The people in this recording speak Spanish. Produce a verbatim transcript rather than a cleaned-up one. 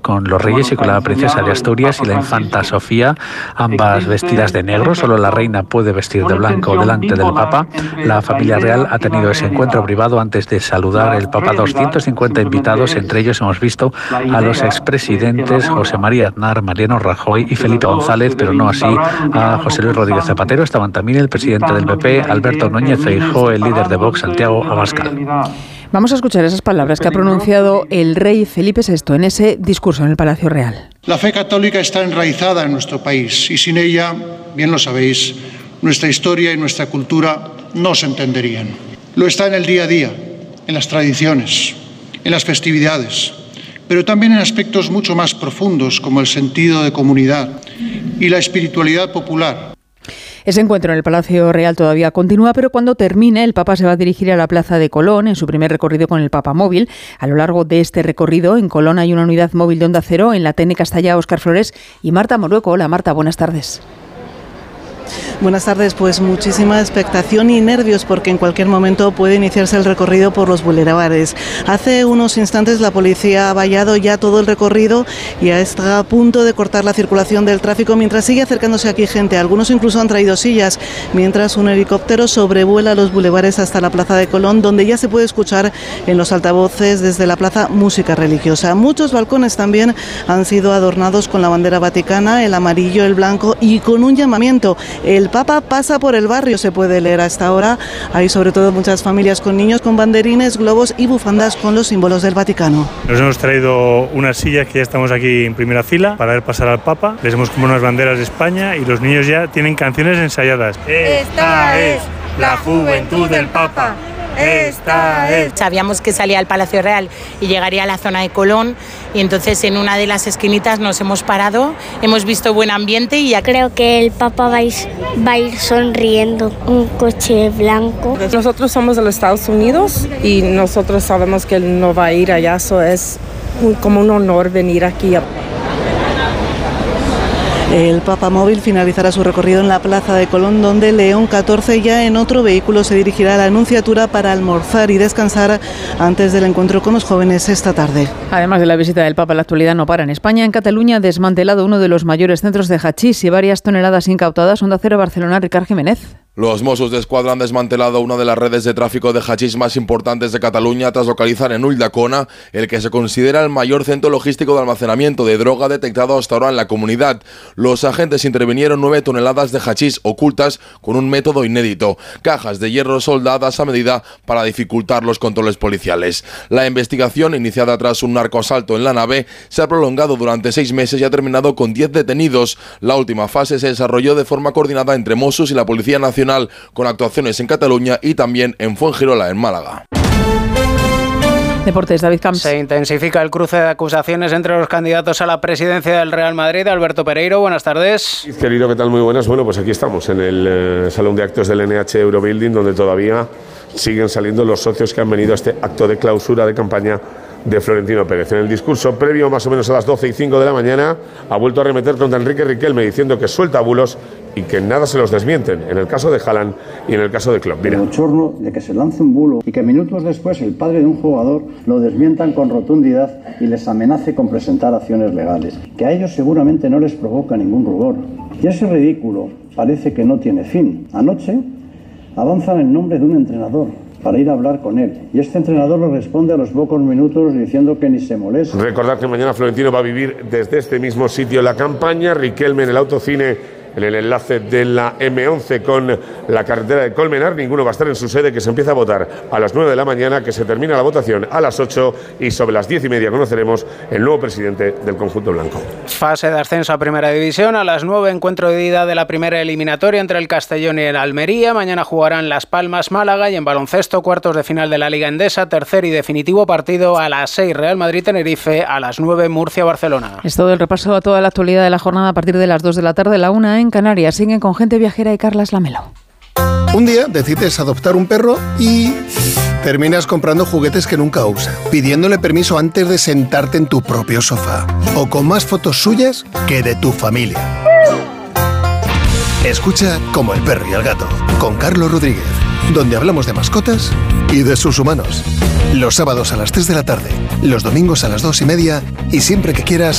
con los reyes y con la princesa de Asturias y la infanta Sofía, ambas vestidas de negro. Solo la reina puede vestir de blanco delante del Papa. La familia real ha tenido ese encuentro privado antes de saludar el Papa. doscientos cincuenta invitados, entre ellos hemos visto a los expresidentes José María Aznar, Mariano Rajoy y Felipe González, pero no así a José Luis Rodríguez Zapatero. Estaban también el presidente del P P, Alberto Núñez Feijóo, el líder de Vox, Santiago Abascal. Vamos a escuchar esas palabras que ha pronunciado el rey Felipe sexto en ese discurso en el Palacio Real. La fe católica está enraizada en nuestro país y sin ella, bien lo sabéis, nuestra historia y nuestra cultura no se entenderían. Lo está en el día a día, en las tradiciones, en las festividades, pero también en aspectos mucho más profundos como el sentido de comunidad y la espiritualidad popular. Ese encuentro en el Palacio Real todavía continúa, pero cuando termine, el Papa se va a dirigir a la Plaza de Colón en su primer recorrido con el Papa Móvil. A lo largo de este recorrido, en Colón hay una unidad móvil de Onda Cero. En la técnica está ya Óscar Flores y Marta Morueco. Hola Marta, buenas tardes. Buenas tardes, pues muchísima expectación y nervios porque en cualquier momento puede iniciarse el recorrido por los bulevares. Hace unos instantes la policía ha vallado ya todo el recorrido y está a punto de cortar la circulación del tráfico mientras sigue acercándose aquí gente. Algunos incluso han traído sillas mientras un helicóptero sobrevuela los bulevares hasta la Plaza de Colón, donde ya se puede escuchar en los altavoces desde la plaza música religiosa. Muchos balcones también han sido adornados con la bandera vaticana, el amarillo, el blanco y con un llamamiento. El Papa pasa por el barrio, se puede leer a esta hora. Hay sobre todo muchas familias con niños con banderines, globos y bufandas con los símbolos del Vaticano. Nos hemos traído unas sillas que ya estamos aquí en primera fila para ver pasar al Papa. Les hemos como unas banderas de España y los niños ya tienen canciones ensayadas. Esta es la juventud del Papa. Esta es. Sabíamos que salía al Palacio Real y llegaría a la zona de Colón y entonces en una de las esquinitas nos hemos parado, hemos visto buen ambiente y ya... Creo que el Papa va a ir, va a ir sonriendo, un coche blanco. Nosotros somos de los Estados Unidos y nosotros sabemos que él no va a ir allá, eso es un, como un honor venir aquí. El Papa Móvil finalizará su recorrido en la Plaza de Colón, donde León catorce ya en otro vehículo se dirigirá a la Anunciatura para almorzar y descansar antes del encuentro con los jóvenes esta tarde. Además de la visita del Papa, la actualidad no para en España. En Cataluña ha desmantelado uno de los mayores centros de hachís y varias toneladas incautadas. Onda Cero Barcelona, Ricard Jiménez. Los Mossos de Escuadra han desmantelado una de las redes de tráfico de hachís más importantes de Cataluña tras localizar en Ulldecona el que se considera el mayor centro logístico de almacenamiento de droga detectado hasta ahora en la comunidad. Los agentes intervinieron nueve toneladas de hachís ocultas con un método inédito, cajas de hierro soldadas a medida para dificultar los controles policiales. La investigación, iniciada tras un narcoasalto en la nave, se ha prolongado durante seis meses y ha terminado con diez detenidos. La última fase se desarrolló de forma coordinada entre Mossos y la Policía Nacional, con actuaciones en Cataluña y también en Fuengirola, en Málaga. Deportes, David Camps. Se intensifica el cruce de acusaciones entre los candidatos a la presidencia del Real Madrid. Alberto Pereiro, buenas tardes. Querido, ¿qué tal? Muy buenas. Bueno, pues aquí estamos en el eh, Salón de Actos del N H Eurobuilding, donde todavía siguen saliendo los socios que han venido a este acto de clausura de campaña de Florentino Pérez. En el discurso previo, más o menos a las doce y cinco de la mañana, ha vuelto a arremeter contra Enrique Riquelme diciendo que suelta bulos y que nada se los desmienten, en el caso de Haaland y en el caso de Klopp. Mira. El bochorno de que se lance un bulo y que minutos después el padre de un jugador lo desmientan con rotundidad y les amenace con presentar acciones legales, que a ellos seguramente no les provoca ningún rubor. Y ese ridículo parece que no tiene fin. Anoche avanzan el nombre de un entrenador para ir a hablar con él. Y este entrenador le responde a los pocos minutos diciendo que ni se molesta. Recordad que mañana Florentino va a vivir desde este mismo sitio la campaña. Riquelme en el autocine, en el enlace de la eme once con la carretera de Colmenar. Ninguno va a estar en su sede, que se empieza a votar a las nueve de la mañana, que se termina la votación a las ocho y sobre las diez y media conoceremos el nuevo presidente del conjunto blanco. Fase de ascenso a Primera División. A las nueve, encuentro de ida de la primera eliminatoria entre el Castellón y el Almería. Mañana jugarán Las Palmas, Málaga, y en baloncesto, cuartos de final de la Liga Endesa, tercer y definitivo partido a las seis, Real Madrid-Tenerife, a las nueve, Murcia-Barcelona. Es todo el repaso a toda la actualidad de la jornada a partir de las dos de la tarde, la una en Canarias. Siguen con Gente Viajera y Carlas Lamelo. Un día decides adoptar un perro y terminas comprando juguetes que nunca usa, pidiéndole permiso antes de sentarte en tu propio sofá, o con más fotos suyas que de tu familia. Escucha Como el perro y el gato, con Carlos Rodríguez, donde hablamos de mascotas y de sus humanos. Los sábados a las tres de la tarde, los domingos a las dos y media y siempre que quieras